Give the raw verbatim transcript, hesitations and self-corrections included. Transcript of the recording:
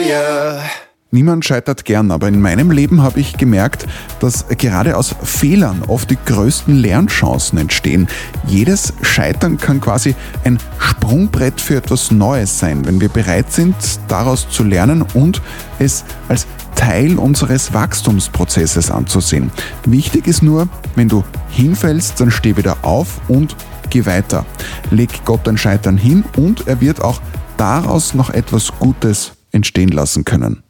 failure. Niemand scheitert gern, aber in meinem Leben habe ich gemerkt, dass gerade aus Fehlern oft die größten Lernchancen entstehen. Jedes Scheitern kann quasi ein Sprungbrett für etwas Neues sein, wenn wir bereit sind, daraus zu lernen und es als Teil unseres Wachstumsprozesses anzusehen. Wichtig ist nur, wenn du hinfällst, dann steh wieder auf und geh weiter. Leg Gott dein Scheitern hin und er wird auch daraus noch etwas Gutes entstehen lassen können.